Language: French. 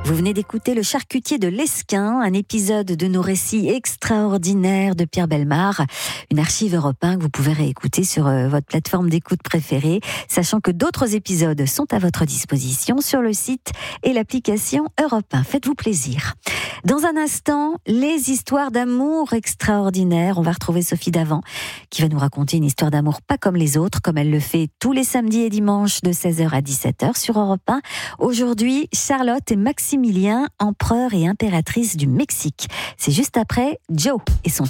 Vous venez d'écouter Le Charcutier de l'Esquin, un épisode de nos récits extraordinaires de Pierre Bellemare, une archive Europe 1 que vous pouvez réécouter sur votre plateforme d'écoute préférée, sachant que d'autres épisodes sont à votre disposition sur le site et l'application Europe 1. Faites-vous plaisir. Dans un instant, les histoires d'amour extraordinaires. On va retrouver Sophie Davant qui va nous raconter une histoire d'amour pas comme les autres, comme elle le fait tous les samedis et dimanches de 16h à 17h sur Europe 1. Aujourd'hui, Charlotte et Maximilien, empereur et impératrice du Mexique. C'est juste après Joe et son